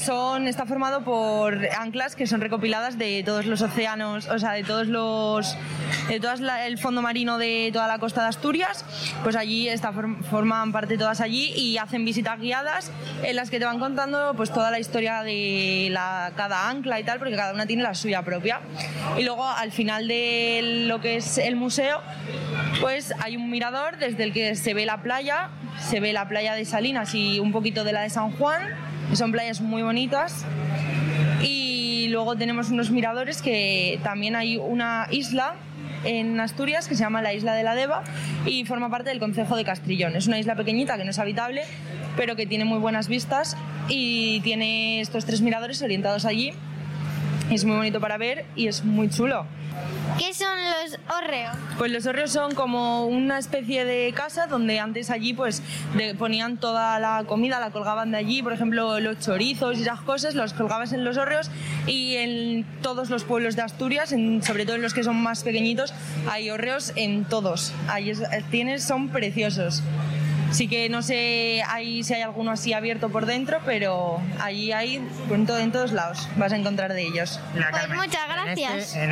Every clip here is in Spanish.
está formado por anclas que son recopiladas de todos los océanos, o sea, de todo el fondo marino de toda la costa de Asturias. Pues allí forman parte todas allí y hacen visitas guiadas en las que te van contando pues toda la historia de cada ancla y tal, porque cada una tiene la suya propia. Y luego al final de lo que es el museo, pues hay un mirador desde el que se ve la playa de Salinas y un poquito de la de San Juan, que son playas muy bonitas. Y luego tenemos unos miradores, que también hay una isla en Asturias que se llama la Isla de la Deva y forma parte del concejo de Castrillón. Es una isla pequeñita que no es habitable, pero que tiene muy buenas vistas y tiene estos 3 miradores orientados allí. Es muy bonito para ver y es muy chulo. ¿Qué son los hórreos? Pues los hórreos son como una especie de casa donde antes allí pues ponían toda la comida, la colgaban de allí, por ejemplo los chorizos y esas cosas, los colgabas en los hórreos, y en todos los pueblos de Asturias, sobre todo en los que son más pequeñitos, hay hórreos en todos. Ahí son preciosos. Sí que no sé si hay alguno así abierto por dentro, pero allí hay, en todos lados vas a encontrar de ellos. Pues muchas gracias. En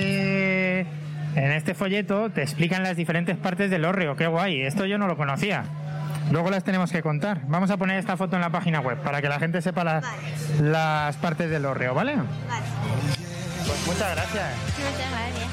este folleto te explican las diferentes partes del hórreo. ¡Qué guay! Esto yo no lo conocía. Luego las tenemos que contar. Vamos a poner esta foto en la página web para que la gente sepa las partes del hórreo, ¿vale? Vale. Pues muchas gracias. Muchas gracias.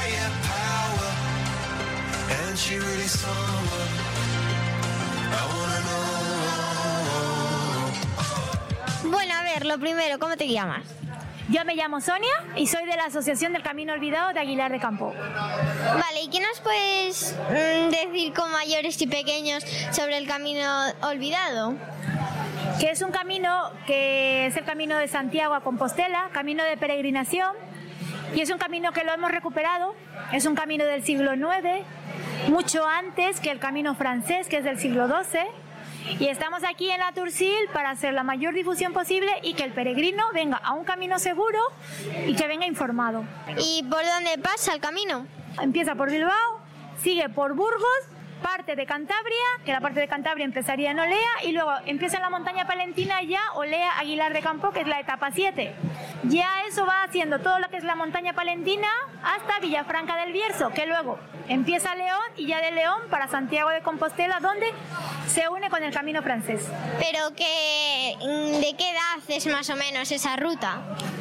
Bueno, a ver, lo primero, ¿cómo te llamas? Yo me llamo Sonia y soy de la Asociación del Camino Olvidado de Aguilar de Campo. Vale, ¿y qué nos puedes decir con mayores y pequeños sobre el Camino Olvidado? Que es un camino que es el camino de Santiago a Compostela, camino de peregrinación, y es un camino que lo hemos recuperado. Es un camino del siglo IX, mucho antes que el camino francés, que es del siglo XII. Y estamos aquí en la Tursil para hacer la mayor difusión posible y que el peregrino venga a un camino seguro y que venga informado. ¿Y por dónde pasa el camino? Empieza por Bilbao, sigue por Burgos, parte de Cantabria, que la parte de Cantabria empezaría en Olea, y luego empieza en la montaña palentina ya Olea, Aguilar de Campo, que es la etapa 7. Ya eso va haciendo todo lo que es la montaña palentina hasta Villafranca del Bierzo, que luego empieza León y ya de León para Santiago de Compostela, donde se une con el camino francés. Pero ¿de qué edad es más o menos esa ruta?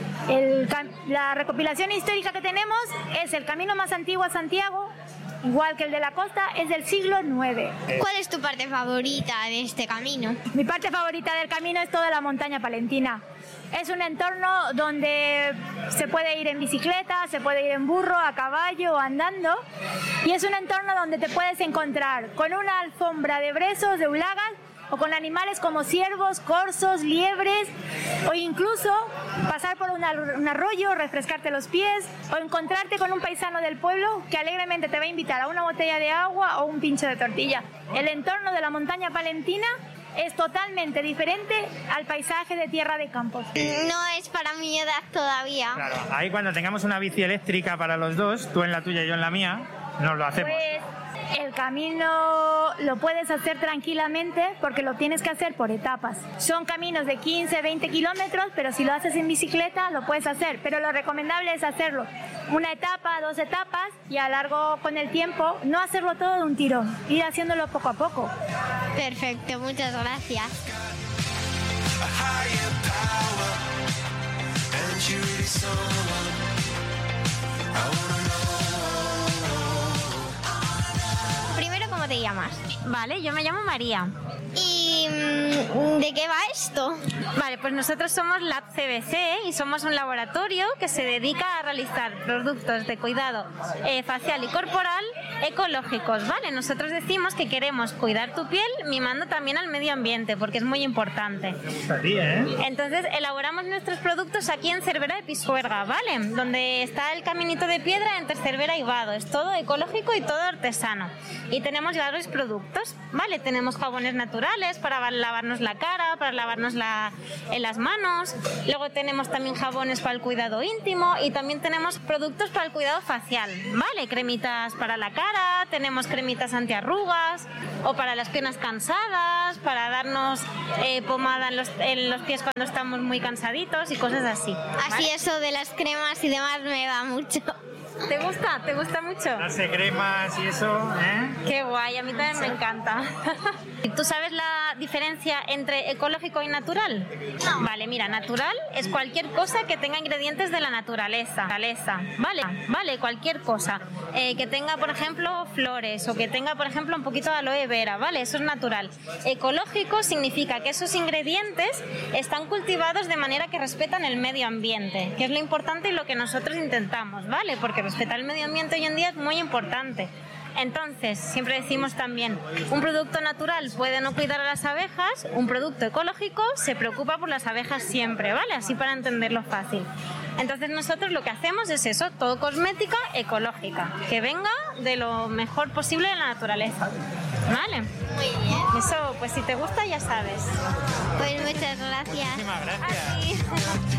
La recopilación histórica que tenemos es el camino más antiguo a Santiago, igual que el de la costa, es del siglo IX. ¿Cuál es tu parte favorita de este camino? Mi parte favorita del camino es toda la montaña palentina. Es un entorno donde se puede ir en bicicleta, se puede ir en burro, a caballo o andando, y es un entorno donde te puedes encontrar con una alfombra de brezos, de ulagas, o con animales como ciervos, corzos, liebres, o incluso pasar por un arroyo, refrescarte los pies, o encontrarte con un paisano del pueblo que alegremente te va a invitar a una botella de agua o un pincho de tortilla. El entorno de la montaña palentina es totalmente diferente al paisaje de Tierra de Campos. No es para mi edad todavía. Claro, ahí cuando tengamos una bici eléctrica para los dos, tú en la tuya y yo en la mía, nos lo hacemos. Pues el camino lo puedes hacer tranquilamente porque lo tienes que hacer por etapas. Son caminos de 15, 20 kilómetros, pero si lo haces en bicicleta lo puedes hacer. Pero lo recomendable es hacerlo una etapa, 2 etapas, y a largo con el tiempo, no hacerlo todo de un tirón, ir haciéndolo poco a poco. Perfecto, muchas gracias. Primero, ¿cómo te llamas? Vale, yo me llamo María. ¿Y de qué va esto? Vale, pues nosotros somos Lab CBC y somos un laboratorio que se dedica a realizar productos de cuidado facial y corporal ecológicos, ¿vale? Nosotros decimos que queremos cuidar tu piel mimando también al medio ambiente, porque es muy importante. Entonces elaboramos nuestros productos aquí en Cervera de Pisuerga, ¿vale? Donde está el caminito de piedra entre Cervera y Vado. Es todo ecológico y todo artesano. Y tenemos varios productos, ¿vale? Tenemos jabones naturales para lavarnos la cara, para lavarnos en las manos. Luego tenemos también jabones para el cuidado íntimo y también tenemos productos para el cuidado facial, ¿vale? Cremitas para la cara, tenemos cremitas antiarrugas o para las piernas cansadas, para darnos pomada en los pies cuando estamos muy cansaditos y cosas así. Así eso de las cremas y demás me va mucho. ¿Te gusta? ¿Te gusta mucho? Darse cremas y eso, ¿eh? Qué guay, a mí también me encanta. ¿Tú sabes la diferencia entre ecológico y natural? No. Vale, mira, natural es cualquier cosa que tenga ingredientes de la naturaleza, ¿vale? Cualquier cosa. Que tenga, por ejemplo, flores o que tenga, por ejemplo, un poquito de aloe vera, ¿vale? Eso es natural. Ecológico significa que esos ingredientes están cultivados de manera que respetan el medio ambiente, que es lo importante y lo que nosotros intentamos, ¿vale? Porque respetar el medio ambiente hoy en día es muy importante. Entonces, siempre decimos también, un producto natural puede no cuidar a las abejas, un producto ecológico se preocupa por las abejas siempre, ¿vale? Así para entenderlo fácil. Entonces nosotros lo que hacemos es eso, todo cosmética ecológica, que venga de lo mejor posible de la naturaleza, ¿vale? Muy bien. Eso, pues si te gusta ya sabes. Pues muchas gracias. Muchísimas gracias. Así.